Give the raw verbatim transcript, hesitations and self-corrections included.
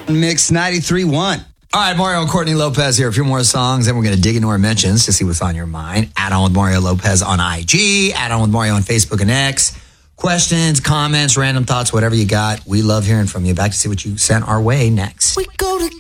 Mix ninety-three point one. All right, Mario and Courtney Lopez here. A few more songs, then we're going to dig into our mentions to see what's on your mind. Add on with Mario Lopez on I G. Add on with Mario on Facebook and X. Questions, comments, random thoughts, whatever you got. We love hearing from you. Back to see what you sent our way next. We go to